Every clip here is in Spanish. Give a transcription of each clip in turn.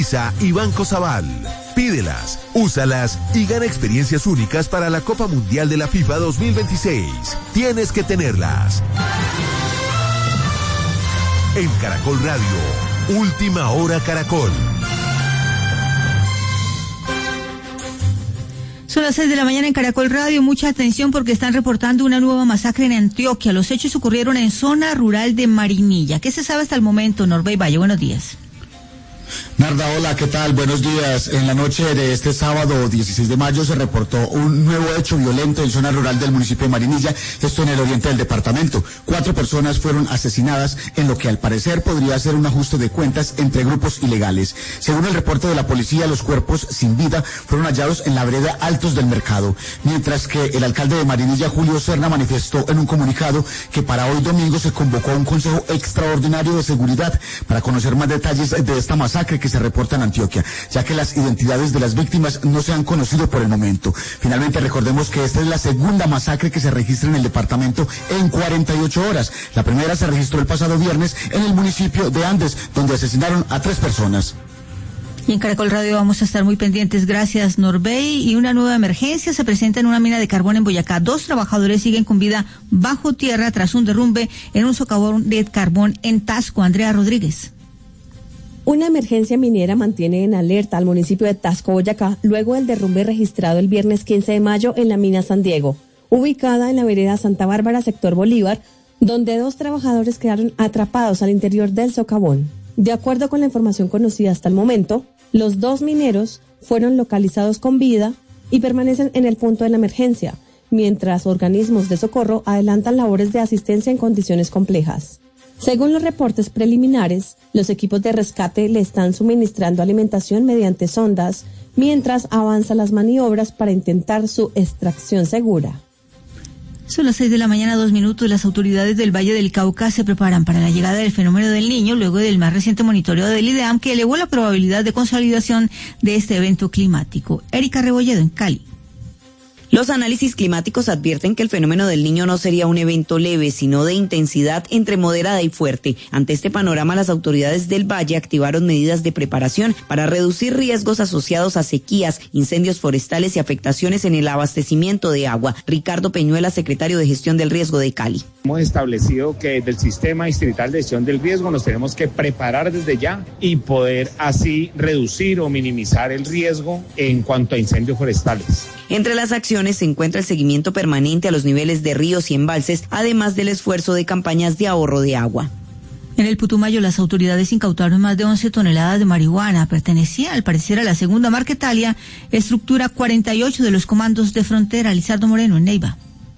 y Banco Sabal. Pídelas, úsalas y gana experiencias únicas para la Copa Mundial de la FIFA 2026. Tienes que tenerlas. En Caracol Radio, Última Hora Caracol. Son las 6 de la mañana en Caracol Radio. Mucha atención porque están reportando una nueva masacre en Antioquia. Los hechos ocurrieron en zona rural de Marinilla. ¿Qué se sabe hasta el momento? Norbey Valle, buenos días. Narda, hola, ¿qué tal? Buenos días. En la noche de este sábado 16 de mayo se reportó un nuevo hecho violento en zona rural del municipio de Marinilla, esto en el oriente del departamento. 4 personas fueron asesinadas en lo que al parecer podría ser un ajuste de cuentas entre grupos ilegales. Según el reporte de la policía, los cuerpos sin vida fueron hallados en la vereda Altos del Mercado, mientras que el alcalde de Marinilla, Julio Serna, manifestó en un comunicado que para hoy domingo se convocó a un consejo extraordinario de seguridad para conocer más detalles de esta masacre que se reporta en Antioquia, ya que las identidades de las víctimas no se han conocido por el momento. Finalmente, recordemos que esta es la segunda masacre que se registra en el departamento en 48 horas. La primera se registró el pasado viernes en el municipio de Andes, donde asesinaron a 3 personas. Y en Caracol Radio vamos a estar muy pendientes. Gracias, Norbey. Y una nueva emergencia se presenta en una mina de carbón en Boyacá. 2 trabajadores siguen con vida bajo tierra tras un derrumbe en un socavón de carbón en Tasco. Andrea Rodríguez. Una emergencia minera mantiene en alerta al municipio de Tasco, Boyacá, luego del derrumbe registrado el viernes 15 de mayo en la mina San Diego, ubicada en la vereda Santa Bárbara, sector Bolívar, donde 2 trabajadores quedaron atrapados al interior del socavón. De acuerdo con la información conocida hasta el momento, los 2 mineros fueron localizados con vida y permanecen en el punto de la emergencia, mientras organismos de socorro adelantan labores de asistencia en condiciones complejas. Según los reportes preliminares, los equipos de rescate le están suministrando alimentación mediante sondas, mientras avanzan las maniobras para intentar su extracción segura. Son las 6 de la mañana, 2 minutos. Las autoridades del Valle del Cauca se preparan para la llegada del fenómeno del Niño luego del más reciente monitoreo del IDEAM que elevó la probabilidad de consolidación de este evento climático. Erika Rebolledo en Cali. Los análisis climáticos advierten que el fenómeno del Niño no sería un evento leve, sino de intensidad entre moderada y fuerte. Ante este panorama, las autoridades del Valle activaron medidas de preparación para reducir riesgos asociados a sequías, incendios forestales y afectaciones en el abastecimiento de agua. Ricardo Peñuela, secretario de Gestión del Riesgo de Cali. Hemos establecido que desde el Sistema Distrital de Gestión del Riesgo nos tenemos que preparar desde ya y poder así reducir o minimizar el riesgo en cuanto a incendios forestales. Entre las acciones se encuentra el seguimiento permanente a los niveles de ríos y embalses, además del esfuerzo de campañas de ahorro de agua. En el Putumayo, las autoridades incautaron más de 11 toneladas de marihuana. Pertenecía, al parecer, a la segunda Marquetalia, estructura 48 de los comandos de frontera. Lizardo Moreno, en Neiva.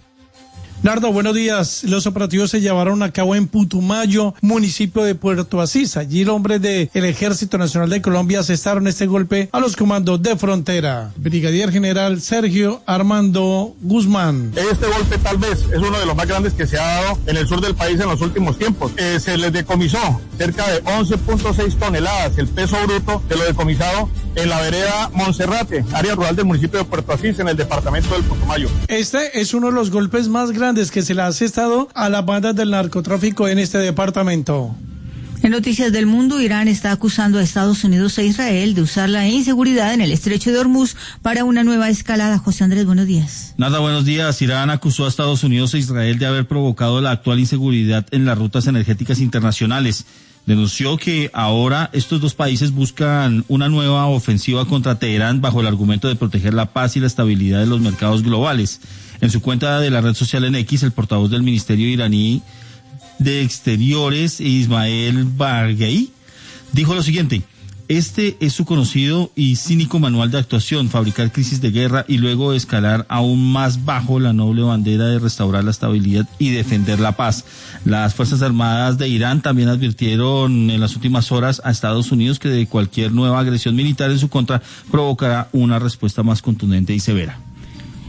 Nardo, buenos días. Los operativos se llevaron a cabo en Putumayo, municipio de Puerto Asís. Allí hombres del Ejército Nacional de Colombia asestaron este golpe a los comandos de frontera. Brigadier General Sergio Armando Guzmán. Este golpe tal vez es uno de los más grandes que se ha dado en el sur del país en los últimos tiempos. Se les decomisó cerca de 11.6 toneladas, el peso bruto de lo decomisado en la vereda Monserrate, área rural del municipio de Puerto Asís, en el departamento del Putumayo. Este es uno de los golpes más grandes que se le ha asestado a las bandas del narcotráfico en este departamento. En noticias del mundo, Irán está acusando a Estados Unidos e Israel de usar la inseguridad en el estrecho de Hormuz para una nueva escalada. José Andrés, buenos días. Nada, buenos días. Irán acusó a Estados Unidos e Israel de haber provocado la actual inseguridad en las rutas energéticas internacionales. Denunció que ahora estos 2 países buscan una nueva ofensiva contra Teherán bajo el argumento de proteger la paz y la estabilidad de los mercados globales. En su cuenta de la red social en X, el portavoz del Ministerio iraní de Exteriores, Ismael Barghei, dijo lo siguiente: este es su conocido y cínico manual de actuación, fabricar crisis de guerra y luego escalar aún más bajo la noble bandera de restaurar la estabilidad y defender la paz. Las Fuerzas Armadas de Irán también advirtieron en las últimas horas a Estados Unidos que de cualquier nueva agresión militar en su contra provocará una respuesta más contundente y severa.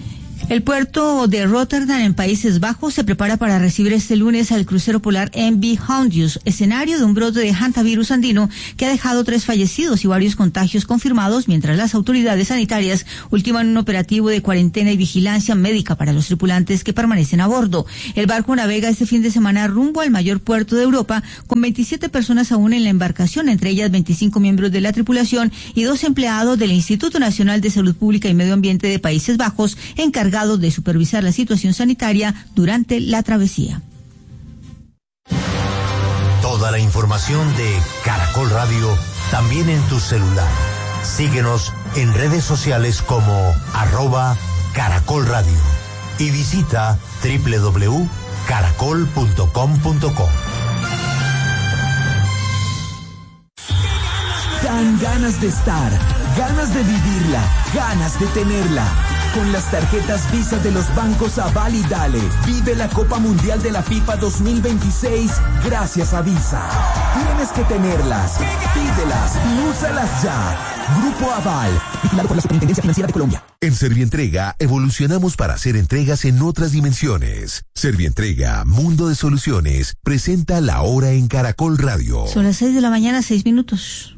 El puerto de Rotterdam en Países Bajos se prepara para recibir este lunes al crucero polar MV Hondius, escenario de un brote de hantavirus andino que ha dejado 3 fallecidos y varios contagios confirmados, mientras las autoridades sanitarias ultiman un operativo de cuarentena y vigilancia médica para los tripulantes que permanecen a bordo. El barco navega este fin de semana rumbo al mayor puerto de Europa, con 27 personas aún en la embarcación, entre ellas 25 miembros de la tripulación y 2 empleados del Instituto Nacional de Salud Pública y Medio Ambiente de Países Bajos, encargados de supervisar la situación sanitaria durante la travesía. Toda la información de Caracol Radio también en tu celular. Síguenos en redes sociales como @Caracol Radio y visita www.caracol.com.co. Dan ganas de estar, ganas de vivirla, ganas de tenerla. Con las tarjetas Visa de los bancos Aval y Dale, vive la Copa Mundial de la FIFA 2026 gracias a Visa. Tienes que tenerlas, pídelas y úsalas ya. Grupo Aval, vigilado por la Superintendencia Financiera de Colombia. En Servientrega evolucionamos para hacer entregas en otras dimensiones. Servientrega, Mundo de Soluciones, presenta La Hora en Caracol Radio. Son las 6 de la mañana, 6 minutos.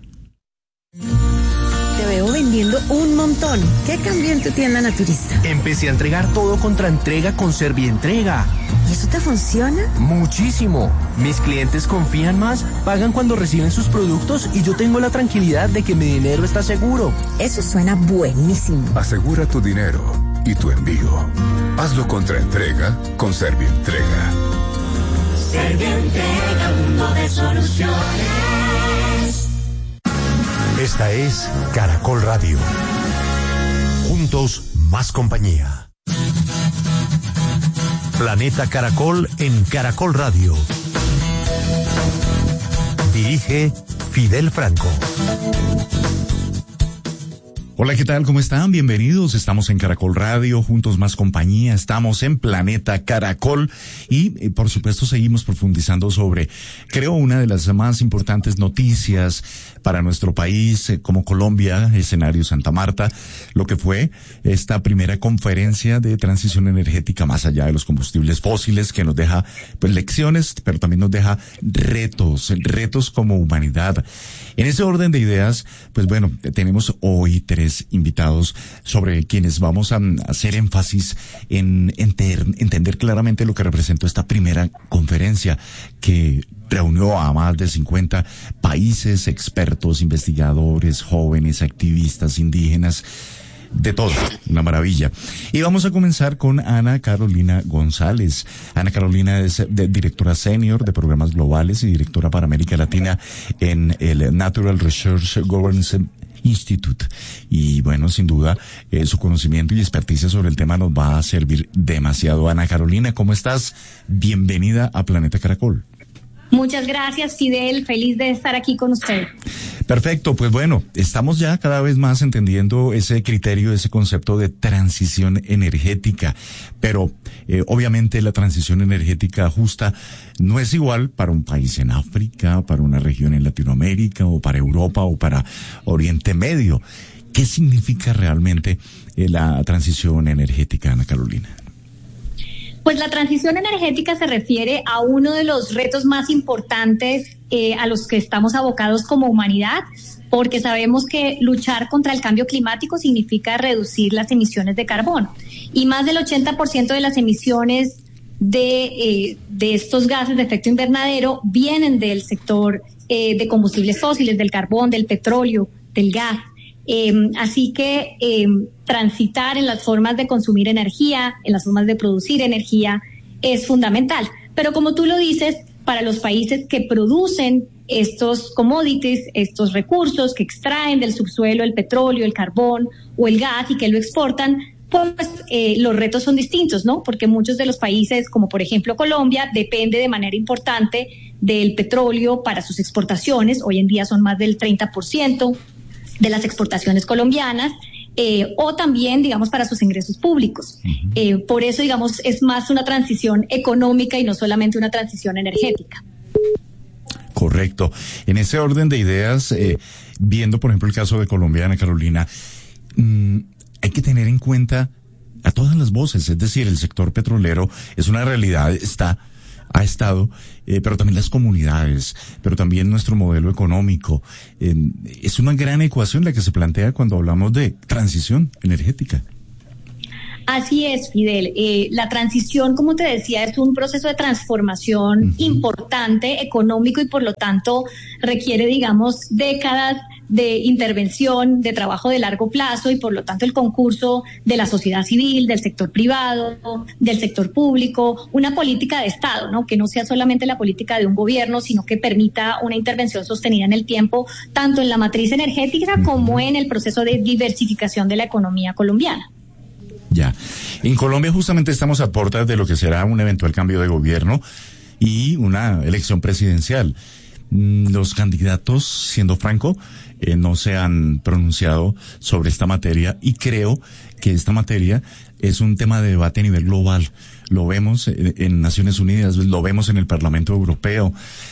Te veo vendiendo un montón. ¿Qué cambió en tu tienda naturista? Empecé a entregar todo contra entrega con Servientrega. ¿Y eso te funciona? Muchísimo. Mis clientes confían más, pagan cuando reciben sus productos y yo tengo la tranquilidad de que mi dinero está seguro. Eso suena buenísimo. Asegura tu dinero y tu envío. Hazlo contra entrega con Servientrega. Servientrega, mundo de soluciones. Esta es Caracol Radio. Juntos, más compañía. Planeta Caracol en Caracol Radio. Dirige Fidel Franco. Hola, ¿qué tal? ¿Cómo están? Bienvenidos. Estamos en Caracol Radio, Juntos Más Compañía. Estamos en Planeta Caracol y, por supuesto, seguimos profundizando sobre, creo, una de las más importantes noticias para nuestro país, como Colombia, escenario Santa Marta, lo que fue esta primera conferencia de transición energética más allá de los combustibles fósiles, que nos deja, pues, lecciones, pero también nos deja retos como humanidad. En ese orden de ideas, pues bueno, tenemos hoy 3 invitados sobre quienes vamos a hacer énfasis en entender claramente lo que representó esta primera conferencia que reunió a más de 50 países, expertos, investigadores, jóvenes, activistas, indígenas, de todo, una maravilla. Y vamos a comenzar con Ana Carolina González. Ana Carolina es directora senior de programas globales y directora para América Latina en el Natural Resource Governance Institute. Y bueno, sin duda, su conocimiento y experticia sobre el tema nos va a servir demasiado. Ana Carolina, ¿cómo estás? Bienvenida a Planeta Caracol. Muchas gracias, Fidel. Feliz de estar aquí con usted. Perfecto, pues bueno, estamos ya cada vez más entendiendo ese criterio, ese concepto de transición energética, pero obviamente la transición energética justa no es igual para un país en África, para una región en Latinoamérica, o para Europa, o para Oriente Medio. ¿Qué significa realmente la transición energética, Ana Carolina? Pues la transición energética se refiere a uno de los retos más importantes a los que estamos abocados como humanidad, porque sabemos que luchar contra el cambio climático significa reducir las emisiones de carbono. Y más del 80% de las emisiones de estos gases de efecto invernadero vienen del sector de combustibles fósiles, del carbón, del petróleo, del gas. Así que transitar en las formas de consumir energía, en las formas de producir energía es fundamental. Pero como tú lo dices, para los países que producen estos commodities, estos recursos que extraen del subsuelo el petróleo, el carbón o el gas y que lo exportan, pues los retos son distintos, ¿no? Porque muchos de los países, como por ejemplo Colombia, depende de manera importante del petróleo para sus exportaciones. Hoy en día son más del 30% de las exportaciones colombianas, o también, digamos, para sus ingresos públicos. Por eso, digamos, es más una transición económica y no solamente una transición energética. Correcto. En ese orden de ideas, viendo, por ejemplo, el caso de Colombia, Ana Carolina, hay que tener en cuenta a todas las voces, es decir, el sector petrolero es una realidad, ha estado, pero también las comunidades, pero también nuestro modelo económico. Es una gran ecuación la que se plantea cuando hablamos de transición energética. Así es, Fidel. La transición, como te decía, es un proceso de transformación importante, económico, y por lo tanto requiere, digamos, décadas de intervención, de trabajo de largo plazo, y por lo tanto el concurso de la sociedad civil, del sector privado, del sector público, una política de Estado, ¿no? Que no sea solamente la política de un gobierno, sino que permita una intervención sostenida en el tiempo, tanto en la matriz energética como en el proceso de diversificación de la economía colombiana. Ya. En Colombia justamente estamos a puertas de lo que será un eventual cambio de gobierno y una elección presidencial. Los candidatos, siendo franco, no se han pronunciado sobre esta materia, y creo que esta materia es un tema de debate a nivel global. Lo vemos en Naciones Unidas, lo vemos en el Parlamento Europeo.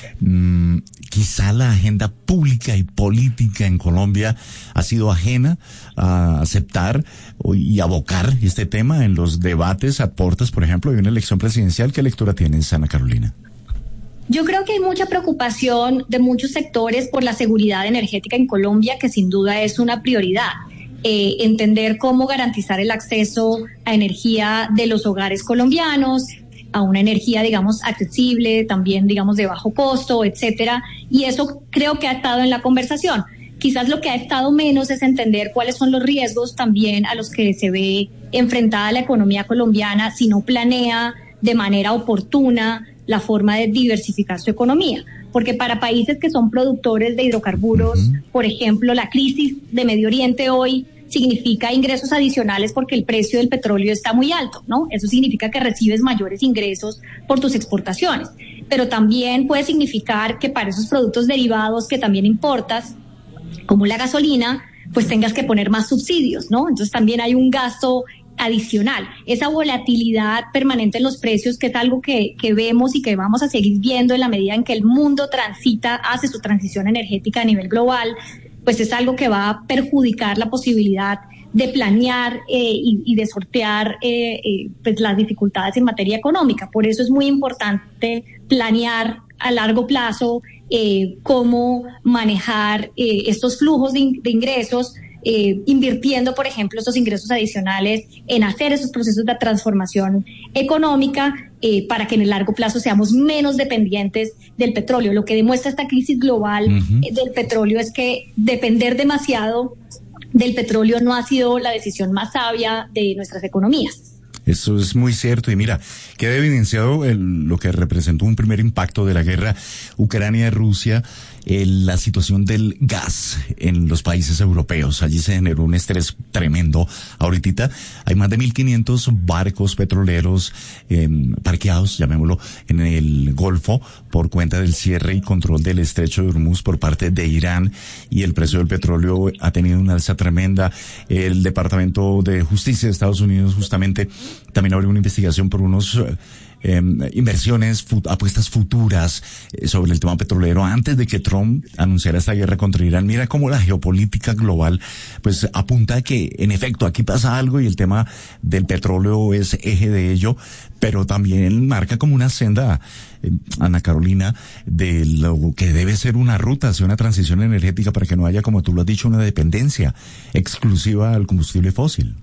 Quizá la agenda pública y política en Colombia ha sido ajena a aceptar y abocar este tema en los debates a puertas, por ejemplo, de una elección presidencial. ¿Qué lectura tienes, Ana Carolina? Yo creo que hay mucha preocupación de muchos sectores por la seguridad energética en Colombia, que sin duda es una prioridad. Entender cómo garantizar el acceso a energía de los hogares colombianos, a una energía, digamos, accesible, también, digamos, de bajo costo, etcétera. Y eso creo que ha estado en la conversación. Quizás lo que ha estado menos es entender cuáles son los riesgos también a los que se ve enfrentada la economía colombiana si no planea de manera oportuna la forma de diversificar su economía. Porque para países que son productores de hidrocarburos, por ejemplo, la crisis de Medio Oriente hoy significa ingresos adicionales porque el precio del petróleo está muy alto, ¿no? Eso significa que recibes mayores ingresos por tus exportaciones. Pero también puede significar que para esos productos derivados que también importas, como la gasolina, pues tengas que poner más subsidios, ¿no? Entonces también hay un gasto adicional. Esa volatilidad permanente en los precios, que es algo que vemos y que vamos a seguir viendo en la medida en que el mundo hace su transición energética a nivel global, pues es algo que va a perjudicar la posibilidad de planear y de sortear pues las dificultades en materia económica. Por eso es muy importante planear a largo plazo cómo manejar estos flujos de ingresos, invirtiendo, por ejemplo, esos ingresos adicionales en hacer esos procesos de transformación económica para que en el largo plazo seamos menos dependientes del petróleo. Lo que demuestra esta crisis global del petróleo es que depender demasiado del petróleo no ha sido la decisión más sabia de nuestras economías. Eso es muy cierto, y mira, queda evidenciado lo que representó un primer impacto de la guerra Ucrania-Rusia, la situación del gas en los países europeos. Allí se generó un estrés tremendo. Ahorita hay más de 1.500 barcos petroleros parqueados, llamémoslo, en el Golfo por cuenta del cierre y control del estrecho de Hormuz por parte de Irán, y el precio del petróleo ha tenido una alza tremenda. El Departamento de Justicia de Estados Unidos justamente también abrió una investigación por unos inversiones, apuestas futuras sobre el tema petrolero antes de que Trump anunciara esta guerra contra Irán. Mira cómo la geopolítica global pues apunta a que en efecto aquí pasa algo, y el tema del petróleo es eje de ello, pero también marca como una senda, Ana Carolina, de lo que debe ser una ruta hacia una transición energética para que no haya, como tú lo has dicho, una dependencia exclusiva al combustible fósil.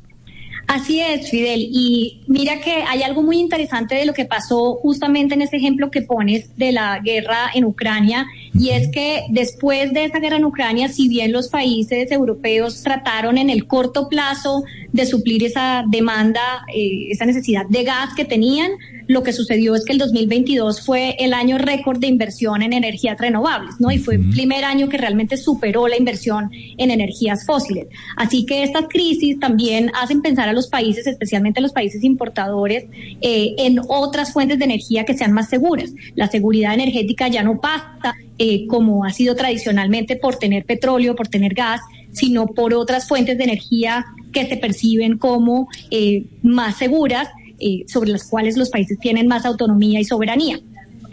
Así es, Fidel. Y mira que hay algo muy interesante de lo que pasó justamente en ese ejemplo que pones de la guerra en Ucrania, y es que después de esa guerra en Ucrania, si bien los países europeos trataron en el corto plazo de suplir esa demanda, esa necesidad de gas que tenían, lo que sucedió es que el 2022 fue el año récord de inversión en energías renovables, ¿no? Y fue el primer año que realmente superó la inversión en energías fósiles. Así que estas crisis también hacen pensar a los países, especialmente a los países importadores, en otras fuentes de energía que sean más seguras. La seguridad energética ya no pasa como ha sido tradicionalmente por tener petróleo, por tener gas, sino por otras fuentes de energía que se perciben como más seguras, sobre las cuales los países tienen más autonomía y soberanía.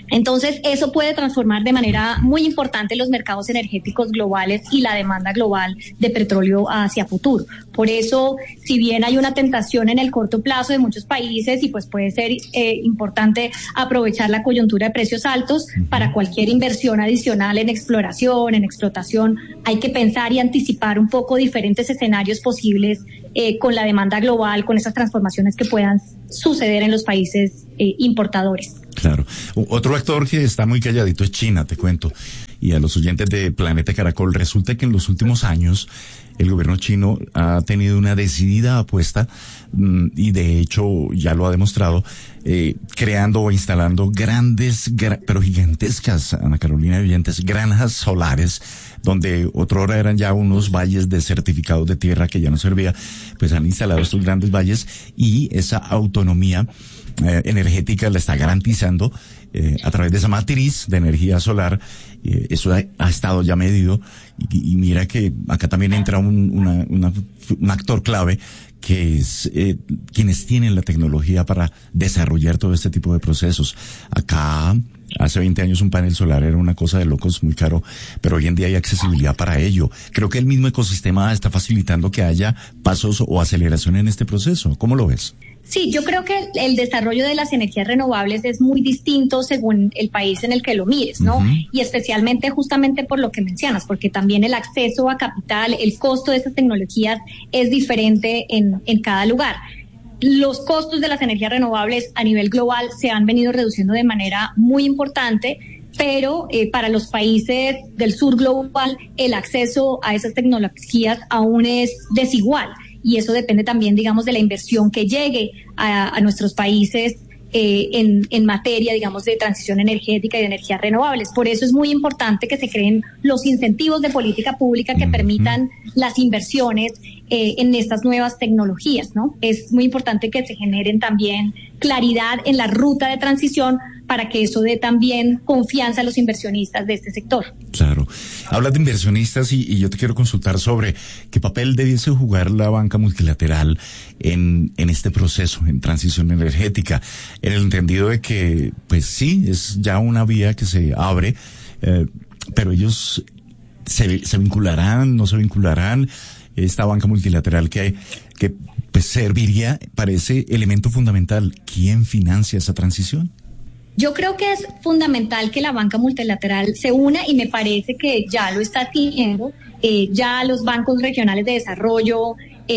Entonces, eso puede transformar de manera muy importante los mercados energéticos globales y la demanda global de petróleo hacia futuro. Por eso, si bien hay una tentación en el corto plazo de muchos países y pues puede ser importante aprovechar la coyuntura de precios altos para cualquier inversión adicional en exploración, en explotación, hay que pensar y anticipar un poco diferentes escenarios posibles con la demanda global, con esas transformaciones que puedan suceder en los países importadores. Claro. Otro actor que está muy calladito es China, te cuento. Y a los oyentes de Planeta Caracol, resulta que en los últimos años el gobierno chino ha tenido una decidida apuesta y de hecho ya lo ha demostrado, creando o instalando pero gigantescas, Ana Carolina oyentes, granjas solares, donde otrora eran ya unos valles desertificados de tierra que ya no servía, pues han instalado estos grandes valles y esa autonomía energética la está garantizando a través de esa matriz de energía solar. Eso ha estado ya medido y mira que acá también entra un actor clave que es quienes tienen la tecnología para desarrollar todo este tipo de procesos. Acá hace 20 años un panel solar era una cosa de locos, muy caro, pero hoy en día hay accesibilidad para ello. Creo que el mismo ecosistema está facilitando que haya pasos o aceleración en este proceso. ¿Cómo lo ves? Sí, yo creo que el desarrollo de las energías renovables es muy distinto según el país en el que lo mires, ¿no? Y especialmente justamente por lo que mencionas, porque también el acceso a capital, el costo de esas tecnologías es diferente en cada lugar. Los costos de las energías renovables a nivel global se han venido reduciendo de manera muy importante, pero para los países del sur global el acceso a esas tecnologías aún es desigual. Y eso depende también, digamos, de la inversión que llegue a nuestros países en materia, digamos, de transición energética y de energías renovables. Por eso es muy importante que se creen los incentivos de política pública que permitan las inversiones en estas nuevas tecnologías, ¿no? Es muy importante que se generen también claridad en la ruta de transición para que eso dé también confianza a los inversionistas de este sector. Claro. Hablas de inversionistas y yo te quiero consultar sobre qué papel debiese jugar la banca multilateral en este proceso, en transición energética, en el entendido de que, pues sí, es ya una vía que se abre, pero ellos se vincularán, no se vincularán. Esta banca multilateral que pues serviría para ese elemento fundamental. ¿Quién financia esa transición? Yo creo que es fundamental que la banca multilateral se una y me parece que ya lo está haciendo. Ya los bancos regionales de desarrollo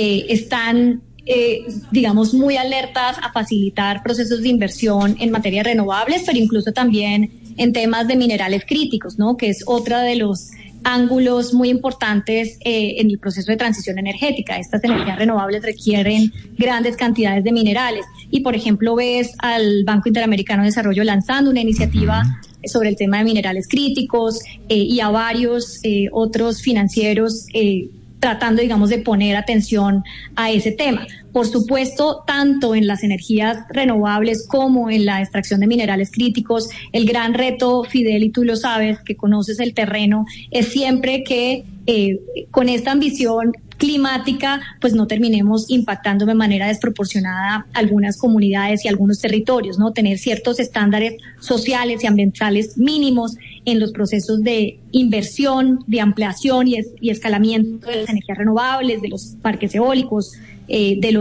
están, digamos, muy alertas a facilitar procesos de inversión en materia de renovables, pero incluso también en temas de minerales críticos, ¿no? Que es otra de los ángulos muy importantes en el proceso de transición energética. Estas energías renovables requieren grandes cantidades de minerales y, por ejemplo, ves al Banco Interamericano de Desarrollo lanzando una iniciativa sobre el tema de minerales críticos y a varios otros financieros tratando, digamos, de poner atención a ese tema. Por supuesto, tanto en las energías renovables como en la extracción de minerales críticos, el gran reto, Fidel, y tú lo sabes, que conoces el terreno, es siempre que con esta ambición climática, pues no terminemos impactando de manera desproporcionada algunas comunidades y algunos territorios, ¿no? Tener ciertos estándares sociales y ambientales mínimos en los procesos de inversión, de ampliación y escalamiento de las energías renovables, de los parques eólicos, de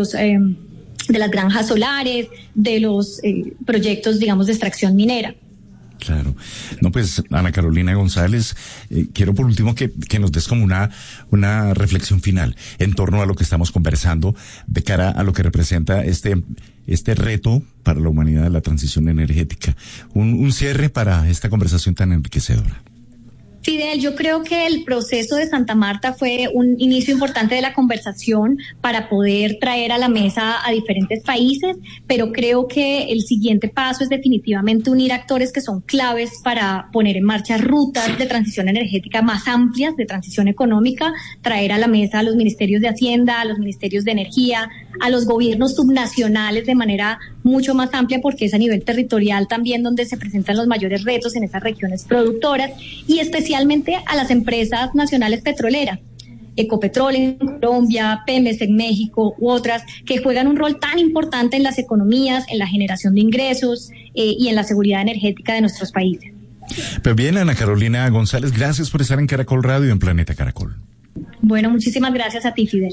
las granjas solares, de los proyectos, digamos, de extracción minera. Claro. No, pues, Ana Carolina González, quiero por último que nos des como una reflexión final en torno a lo que estamos conversando de cara a lo que representa este reto para la humanidad de la transición energética. Un cierre para esta conversación tan enriquecedora. Fidel, yo creo que el proceso de Santa Marta fue un inicio importante de la conversación para poder traer a la mesa a diferentes países, pero creo que el siguiente paso es definitivamente unir actores que son claves para poner en marcha rutas de transición energética más amplias, de transición económica, traer a la mesa a los ministerios de Hacienda, a los ministerios de Energía, a los gobiernos subnacionales de manera mucho más amplia, porque es a nivel territorial también donde se presentan los mayores retos en esas regiones productoras, y especialmente a las empresas nacionales petroleras. Ecopetrol en Colombia, Pemex en México u otras, que juegan un rol tan importante en las economías, en la generación de ingresos y en la seguridad energética de nuestros países. Pues bien, Ana Carolina González, gracias por estar en Caracol Radio, en Planeta Caracol. Bueno, muchísimas gracias a ti, Fidel.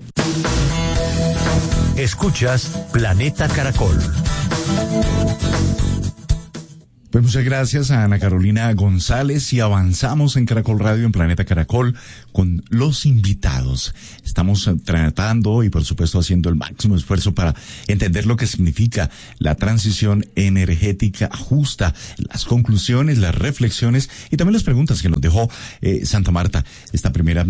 Escuchas Planeta Caracol. Pues muchas gracias a Ana Carolina González y avanzamos en Caracol Radio, en Planeta Caracol, con los invitados. Estamos tratando y por supuesto haciendo el máximo esfuerzo para entender lo que significa la transición energética justa, las conclusiones, las reflexiones y también las preguntas que nos dejó Santa Marta, esta primera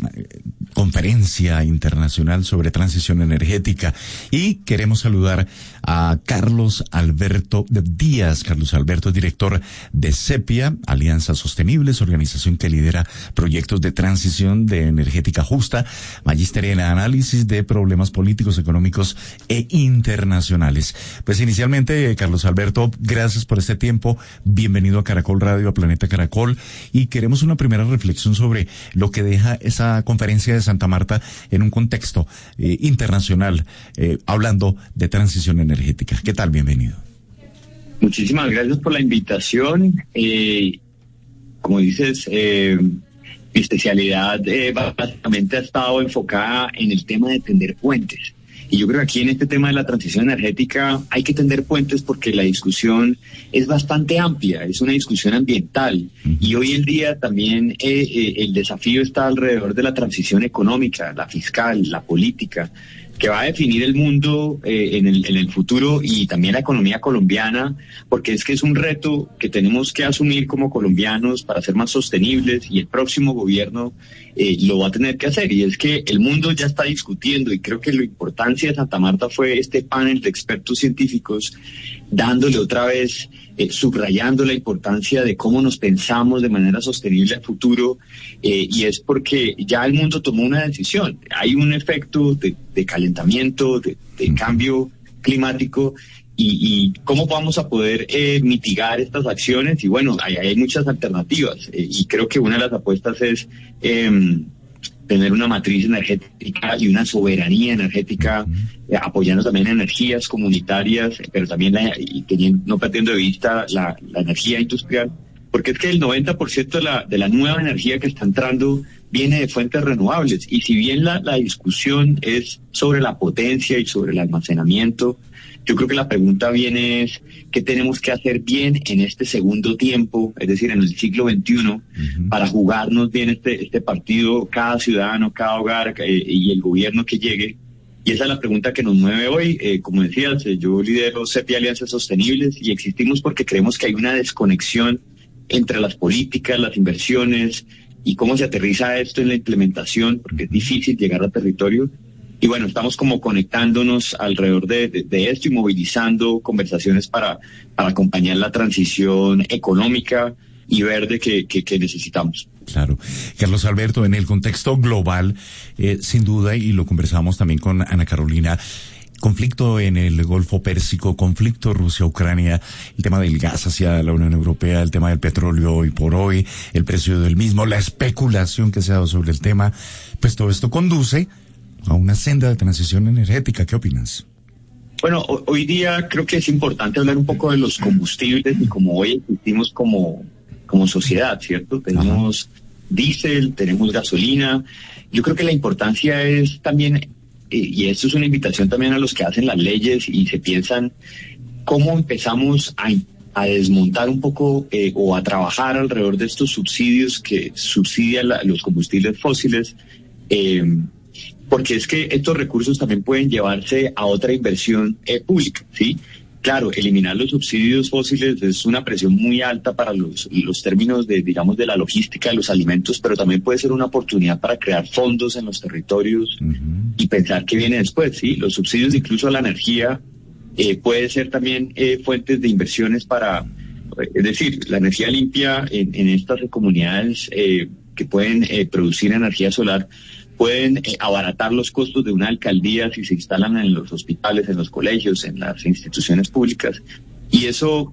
conferencia internacional sobre transición energética. Y queremos saludar a Carlos Alberto Díaz. Carlos Alberto es director de CEPIA, Alianzas Sostenibles, organización que lidera proyectos de transición de energética justa, magíster en análisis de problemas políticos, económicos e internacionales. Pues inicialmente, Carlos Alberto, gracias por este tiempo. Bienvenido a Caracol Radio, a Planeta Caracol, y queremos una primera reflexión sobre lo que deja esa conferencia de Santa Marta en un contexto internacional, hablando de transición energética. ¿Qué tal? Bienvenido. Muchísimas gracias por la invitación. Como dices, mi especialidad básicamente ha estado enfocada en el tema de tender puentes. Y yo creo que aquí en este tema de la transición energética hay que tender puentes porque la discusión es bastante amplia, es una discusión ambiental. Y hoy en día también el desafío está alrededor de la transición económica, la fiscal, la política, que va a definir el mundo en el futuro y también la economía colombiana, porque es que es un reto que tenemos que asumir como colombianos para ser más sostenibles y el próximo gobierno lo va a tener que hacer. Y es que el mundo ya está discutiendo y creo que la importancia de Santa Marta fue este panel de expertos científicos dándole otra vez, subrayando la importancia de cómo nos pensamos de manera sostenible al futuro, y es porque ya el mundo tomó una decisión. Hay un efecto de calentamiento, de cambio climático, y cómo vamos a poder mitigar estas acciones. Y bueno, hay muchas alternativas, y creo que una de las apuestas es tener una matriz energética y una soberanía energética, apoyando también energías comunitarias, pero también no perdiendo de vista la energía industrial, porque es que el 90% de la nueva energía que está entrando viene de fuentes renovables. Y si bien la discusión es sobre la potencia y sobre el almacenamiento, yo creo que la pregunta viene es qué tenemos que hacer bien en este segundo tiempo, es decir, en el siglo XXI, para jugarnos bien este partido, cada ciudadano, cada hogar y el gobierno que llegue. Y esa es la pregunta que nos mueve hoy. Como decías, yo lidero CEPIA Alianzas Sostenibles y existimos porque creemos que hay una desconexión entre las políticas, las inversiones y cómo se aterriza esto en la implementación, porque es difícil llegar al territorio. Y bueno, estamos como conectándonos alrededor de esto y movilizando conversaciones para acompañar la transición económica y verde que necesitamos. Claro. Carlos Alberto, en el contexto global, sin duda, y lo conversábamos también con Ana Carolina, conflicto en el Golfo Pérsico, conflicto Rusia-Ucrania, el tema del gas hacia la Unión Europea, el tema del petróleo hoy por hoy, el precio del mismo, la especulación que se ha dado sobre el tema, pues todo esto conduce a una senda de transición energética. ¿Qué opinas? Bueno, hoy día creo que es importante hablar un poco de los combustibles y como hoy existimos como sociedad, ¿cierto? Tenemos diésel, tenemos gasolina. Yo creo que la importancia es también, y esto es una invitación también a los que hacen las leyes y se piensan cómo empezamos a desmontar un poco o a trabajar alrededor de estos subsidios que subsidian los combustibles fósiles, porque es que estos recursos también pueden llevarse a otra inversión pública, ¿sí? Claro, eliminar los subsidios fósiles es una presión muy alta para los términos de la logística de los alimentos, pero también puede ser una oportunidad para crear fondos en los territorios y pensar qué viene después, ¿sí? Los subsidios incluso a la energía puede ser también fuentes de inversiones es decir, la energía limpia en estas comunidades que pueden producir energía solar, pueden abaratar los costos de una alcaldía si se instalan en los hospitales, en los colegios, en las instituciones públicas. Y eso,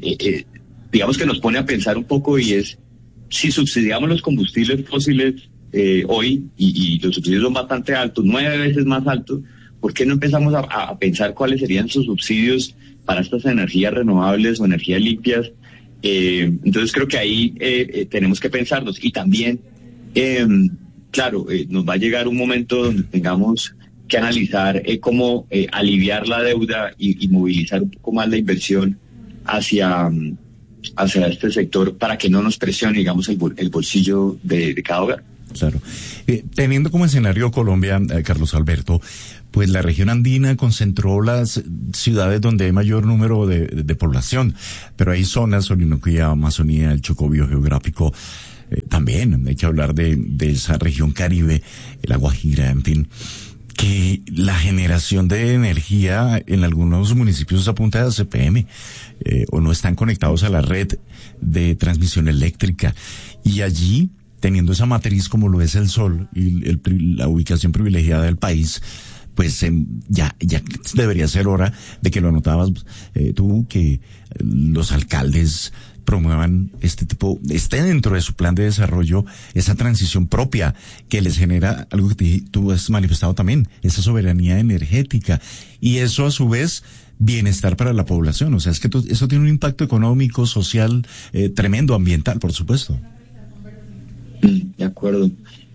digamos que nos pone a pensar un poco, y es, si subsidiamos los combustibles fósiles, hoy y los subsidios son bastante altos, 9 veces más altos, ¿por qué no empezamos a pensar cuáles serían sus subsidios para estas energías renovables o energías limpias? Entonces creo que ahí tenemos que pensarnos. Y también, claro, nos va a llegar un momento donde tengamos que analizar cómo aliviar la deuda y movilizar un poco más la inversión hacia este sector para que no nos presione, digamos, el bolsillo de cada hogar. Claro. Teniendo como escenario Colombia, Carlos Alberto, pues la región andina concentró las ciudades donde hay mayor número de población, pero hay zonas, Orinoquía, Amazonía, el Chocó biogeográfico, también hay que hablar de esa región Caribe, La Guajira, en fin, que la generación de energía en algunos municipios apunta a CPM, o no están conectados a la red de transmisión eléctrica, y allí, teniendo esa matriz como lo es el sol y la ubicación privilegiada del país, pues ya debería ser hora de que lo anotabas tú, que los alcaldes promuevan esté dentro de su plan de desarrollo esa transición propia que les genera algo que tú has manifestado también, esa soberanía energética, y eso a su vez bienestar para la población. O sea, es que eso tiene un impacto económico, social, tremendo, ambiental, por supuesto. De acuerdo.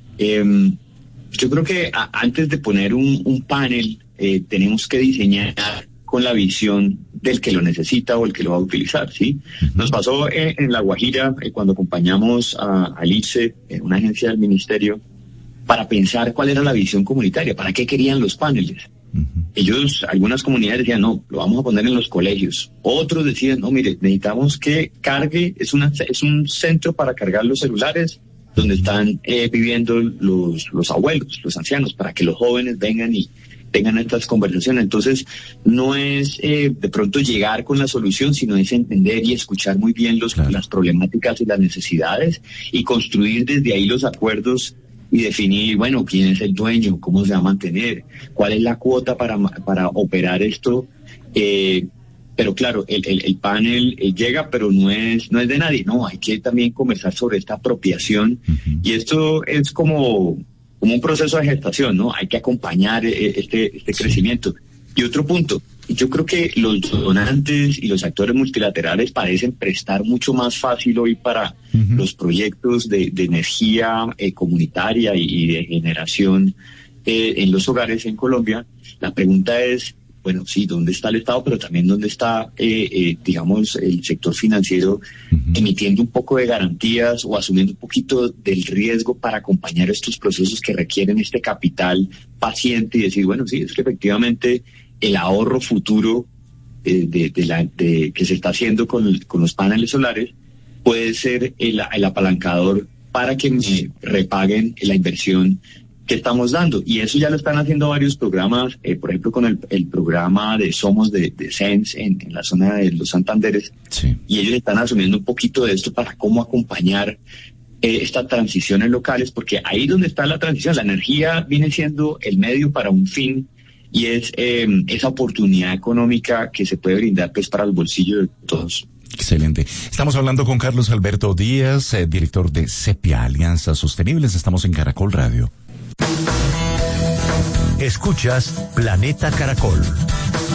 Yo creo que antes de poner un panel, tenemos que diseñar con la visión del que lo necesita o el que lo va a utilizar, ¿sí? Nos pasó en La Guajira, cuando acompañamos al ICE, una agencia del ministerio, para pensar cuál era la visión comunitaria, para qué querían los paneles. Ellos, algunas comunidades decían, no, lo vamos a poner en los colegios. Otros decían, no, mire, necesitamos que cargue, es un centro para cargar los celulares, donde están viviendo los abuelos, los ancianos, para que los jóvenes vengan y tengan estas conversaciones. Entonces, no es de pronto llegar con la solución, sino es entender y escuchar muy bien las problemáticas y las necesidades y construir desde ahí los acuerdos y definir, bueno, quién es el dueño, cómo se va a mantener, cuál es la cuota para operar esto. Pero claro, el panel llega, pero no es de nadie, no, hay que también conversar sobre esta apropiación, y esto es como un proceso de gestación, ¿no? Hay que acompañar este crecimiento. Y otro punto, yo creo que los donantes y los actores multilaterales parecen prestar mucho más fácil hoy para los proyectos de energía comunitaria y de generación en los hogares en Colombia. La pregunta es, bueno, sí, ¿dónde está el Estado? Pero también ¿dónde está, digamos, el sector financiero emitiendo un poco de garantías o asumiendo un poquito del riesgo para acompañar estos procesos que requieren este capital paciente y decir, bueno, sí, es que efectivamente el ahorro futuro que se está haciendo con los paneles solares puede ser el apalancador para que me repaguen la inversión que estamos dando? Y eso ya lo están haciendo varios programas, por ejemplo con el programa de Somos de SENS en la zona de los Santanderes, sí. Y ellos están asumiendo un poquito de esto para cómo acompañar estas transiciones locales, porque ahí donde está la transición, la energía viene siendo el medio para un fin, y es esa oportunidad económica que se puede brindar pues para el bolsillo de todos. Excelente. Estamos hablando con Carlos Alberto Díaz, director de CEPIA, Alianzas Sostenibles. Estamos en Caracol Radio. Escuchas Planeta Caracol.